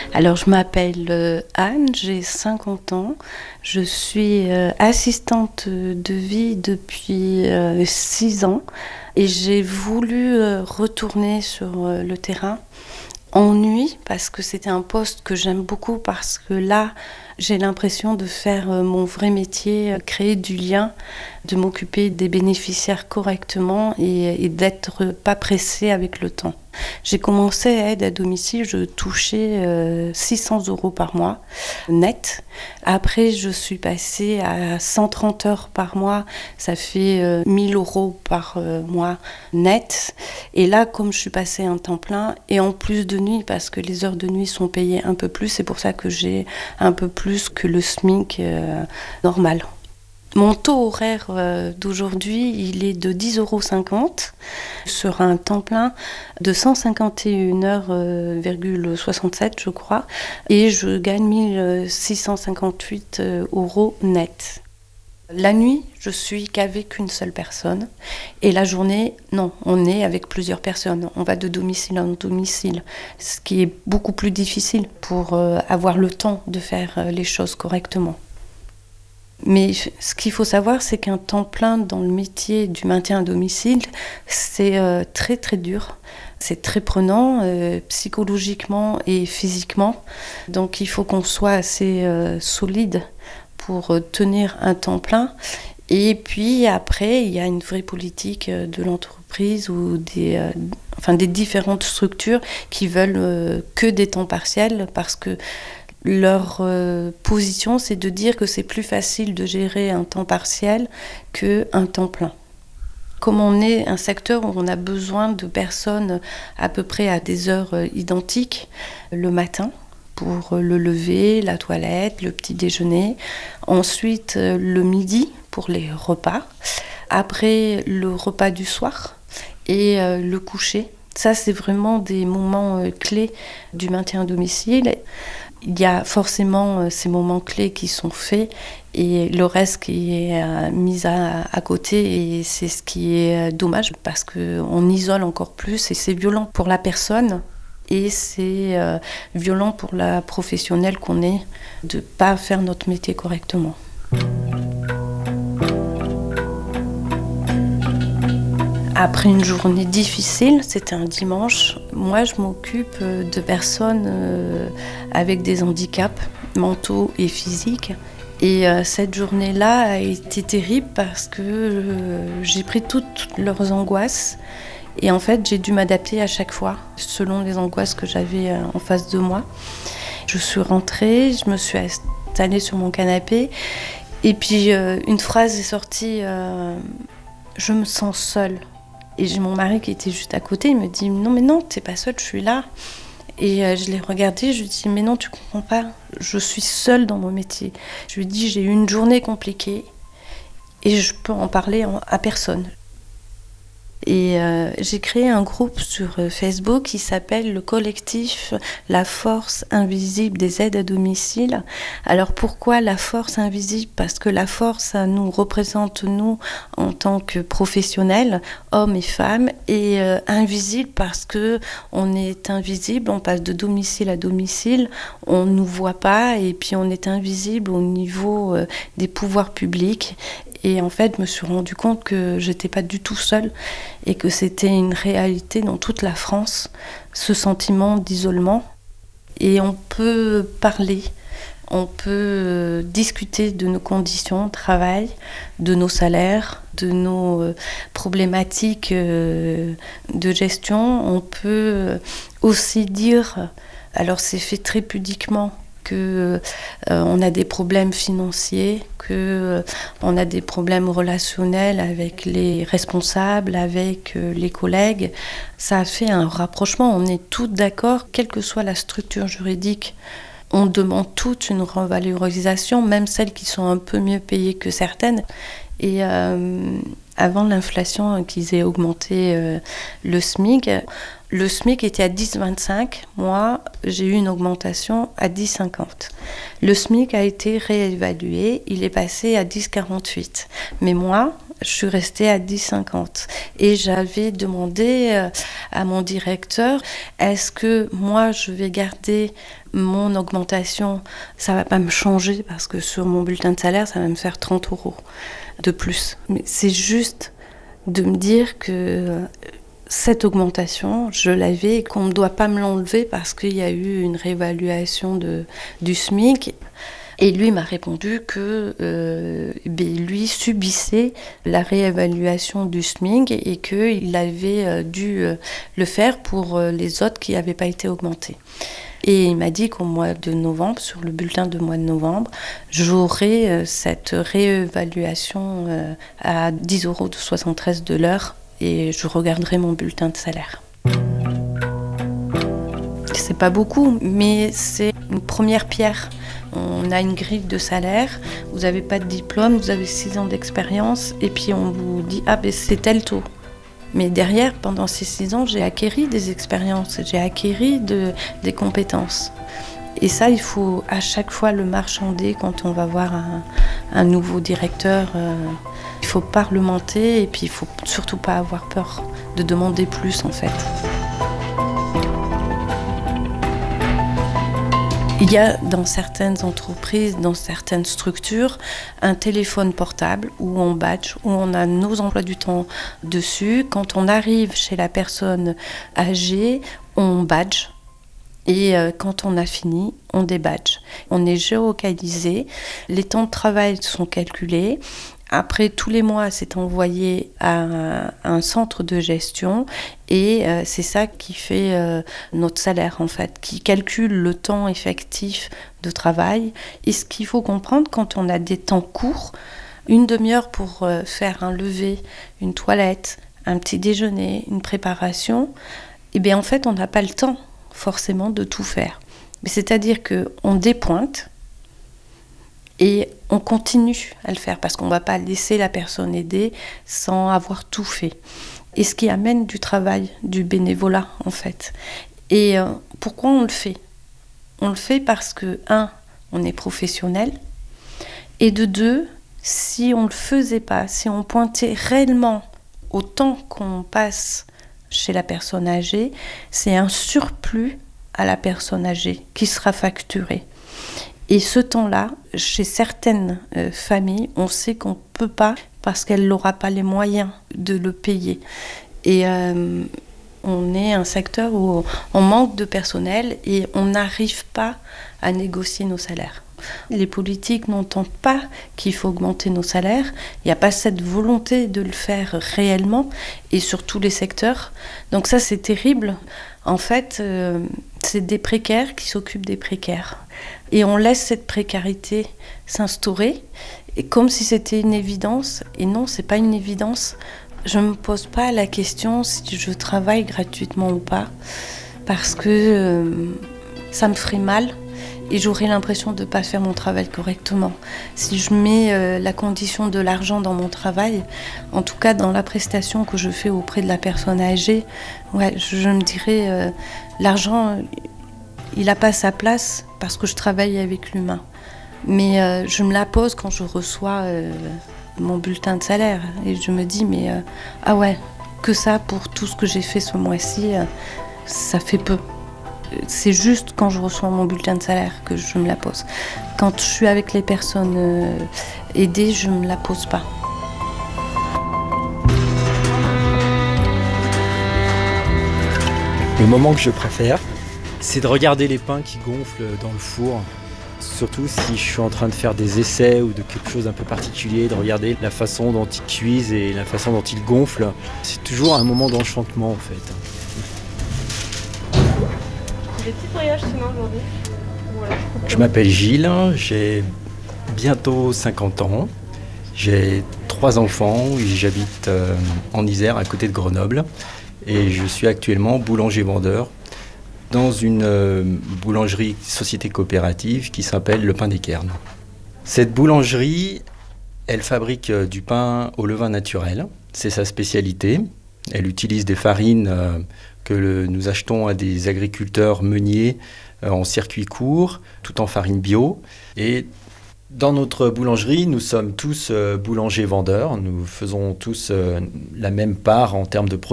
Alors, je m'appelle Anne, j'ai 50 ans. Je suis assistante de vie depuis 6 ans et j'ai voulu retourner sur le terrain en nuit parce que c'était un poste que j'aime beaucoup parce que là, j'ai l'impression de faire mon vrai métier, créer du lien, de m'occuper des bénéficiaires correctement et d'être pas pressée avec le temps. J'ai commencé à aide à domicile, je touchais 600 € par mois net. Après, je suis passée à 130 heures par mois, ça fait 1000 € par mois net. Et là, comme je suis passée à un temps plein, et en plus de nuit, parce que les heures de nuit sont payées un peu plus, c'est pour ça que j'ai un peu plus que le SMIC normal. Mon taux horaire d'aujourd'hui, il est de 10,50 € sur un temps plein de 151,67 je crois, et je gagne 1658 € net. La nuit, je suis qu'avec une seule personne, et la journée, non, on est avec plusieurs personnes. On va de domicile en domicile, ce qui est beaucoup plus difficile pour avoir le temps de faire les choses correctement. Mais ce qu'il faut savoir, c'est qu'un temps plein dans le métier du maintien à domicile, c'est très très dur. C'est très prenant, psychologiquement et physiquement. Donc il faut qu'on soit assez solide pour tenir un temps plein. Et puis après, il y a une vraie politique de l'entreprise ou des différentes structures qui veulent que des temps partiels parce que leur position, c'est de dire que c'est plus facile de gérer un temps partiel qu'un temps plein. Comme on est un secteur où on a besoin de personnes à peu près à des heures identiques, le matin, pour le lever, la toilette, le petit déjeuner. Ensuite, le midi pour les repas. Après, le repas du soir et le coucher. Ça, c'est vraiment des moments clés du maintien à domicile. Il y a forcément ces moments clés qui sont faits et le reste qui est mis à côté, et c'est ce qui est dommage parce qu'on isole encore plus et c'est violent pour la personne et c'est violent pour la professionnelle qu'on est de ne pas faire notre métier correctement. Après une journée difficile, c'était un dimanche, moi je m'occupe de personnes avec des handicaps mentaux et physiques. Et cette journée-là a été terrible parce que j'ai pris toutes leurs angoisses. Et en fait, j'ai dû m'adapter à chaque fois, selon les angoisses que j'avais en face de moi. Je suis rentrée, je me suis installée sur mon canapé. Et puis une phrase est sortie, je me sens seule. Et j'ai mon mari qui était juste à côté, il me dit « Non, mais non, t'es pas seule, je suis là ». Et je l'ai regardé, je lui ai dit « Mais non, tu comprends pas, je suis seule dans mon métier ». Je lui ai dit « J'ai eu une journée compliquée et je peux en parler à personne ». Et j'ai créé un groupe sur Facebook qui s'appelle le collectif La Force Invisible des aides à domicile. Alors pourquoi la force invisible ? Parce que la force, ça nous représente nous en tant que professionnels, hommes et femmes, et invisible parce que on est invisible, on passe de domicile à domicile, on nous voit pas et puis on est invisible au niveau des pouvoirs publics. Et en fait, je me suis rendu compte que j'étais pas du tout seule et que c'était une réalité dans toute la France, ce sentiment d'isolement. Et on peut parler, on peut discuter de nos conditions de travail, de nos salaires, de nos problématiques de gestion. On peut aussi dire, alors c'est fait très pudiquement, qu'on a des problèmes financiers, qu'on a des problèmes relationnels avec les responsables, avec les collègues. Ça a fait un rapprochement, on est toutes d'accord, quelle que soit la structure juridique. On demande toute une revalorisation, même celles qui sont un peu mieux payées que certaines. Et avant l'inflation qu'ils aient augmenté le SMIC, le SMIC était à 10,25. Moi, j'ai eu une augmentation à 10,50. Le SMIC a été réévalué, il est passé à 10,48. Mais moi, je suis restée à 10,50. Et j'avais demandé à mon directeur, est-ce que moi je vais garder mon augmentation, ça va pas me changer parce que sur mon bulletin de salaire, ça va me faire 30 € de plus. Mais c'est juste de me dire que cette augmentation, je l'avais et qu'on ne doit pas me l'enlever parce qu'il y a eu une réévaluation du SMIC. Et lui m'a répondu que lui subissait la réévaluation du SMIC et qu'il avait dû le faire pour les autres qui n'avaient pas été augmentés. Et il m'a dit qu'au mois de novembre, sur le bulletin de mois de novembre, j'aurai cette réévaluation à 10,73 € de l'heure et je regarderai mon bulletin de salaire. C'est pas beaucoup, mais c'est une première pierre. On a une grille de salaire, vous n'avez pas de diplôme, vous avez 6 ans d'expérience, et puis on vous dit « Ah, ben c'est tel taux ». Mais derrière, pendant ces 6 ans, j'ai acquis des expériences, j'ai acquis des compétences. Et ça, il faut à chaque fois le marchander quand on va voir un nouveau directeur. Il faut parlementer et puis il ne faut surtout pas avoir peur de demander plus en fait. Il y a dans certaines entreprises, dans certaines structures, un téléphone portable où on badge, où on a nos emplois du temps dessus. Quand on arrive chez la personne âgée, on badge. Et quand on a fini, on débadge. On est géolocalisé, les temps de travail sont calculés. Après, tous les mois, c'est envoyé à un centre de gestion et c'est ça qui fait notre salaire, en fait, qui calcule le temps effectif de travail. Et ce qu'il faut comprendre, quand on a des temps courts, une demi-heure pour faire un lever, une toilette, un petit déjeuner, une préparation, eh bien, en fait, on n'a pas le temps forcément de tout faire. Mais c'est-à-dire qu'on dépointe, et on continue à le faire parce qu'on ne va pas laisser la personne aider sans avoir tout fait. Et ce qui amène du travail, du bénévolat en fait. Et pourquoi on le fait ? On le fait parce que, 1, on est professionnel. Et de 2, si on ne le faisait pas, si on pointait réellement au temps qu'on passe chez la personne âgée, c'est un surplus à la personne âgée qui sera facturé. Et ce temps-là, chez certaines familles, on sait qu'on ne peut pas parce qu'elle n'aura pas les moyens de le payer. Et on est un secteur où on manque de personnel et on n'arrive pas à négocier nos salaires. Les politiques n'entendent pas qu'il faut augmenter nos salaires. Il n'y a pas cette volonté de le faire réellement et sur tous les secteurs. Donc ça, c'est terrible. En fait, c'est des précaires qui s'occupent des précaires. Et on laisse cette précarité s'instaurer, et comme si c'était une évidence. Et non, c'est pas une évidence. Je ne me pose pas la question si je travaille gratuitement ou pas, parce que ça me ferait mal et j'aurais l'impression de ne pas faire mon travail correctement. Si je mets la condition de l'argent dans mon travail, en tout cas dans la prestation que je fais auprès de la personne âgée, ouais, je me dirais l'argent, il n'a pas sa place parce que je travaille avec l'humain. Mais je me la pose quand je reçois mon bulletin de salaire et je me dis ah ouais, que ça pour tout ce que j'ai fait ce mois-ci, ça fait peu. C'est juste quand je reçois mon bulletin de salaire que je me la pose. Quand je suis avec les personnes aidées, je ne me la pose pas. Le moment que je préfère, c'est de regarder les pains qui gonflent dans le four. Surtout si je suis en train de faire des essais ou de quelque chose d'un peu particulier, de regarder la façon dont ils cuisent et la façon dont ils gonflent. C'est toujours un moment d'enchantement en fait. Des petits voyages sinon aujourd'hui. Voilà. Je m'appelle Gilles, j'ai bientôt 50 ans. J'ai 3 enfants et j'habite en Isère à côté de Grenoble. Et je suis actuellement boulanger-vendeur dans une boulangerie société coopérative qui s'appelle Le Pain des Cairns. Cette boulangerie, elle fabrique du pain au levain naturel. C'est sa spécialité. Elle utilise des farines que nous achetons à des agriculteurs meuniers en circuit court, tout en farine bio. Et Dans notre boulangerie, nous sommes tous boulangers-vendeurs. Nous faisons tous la même part en termes de production.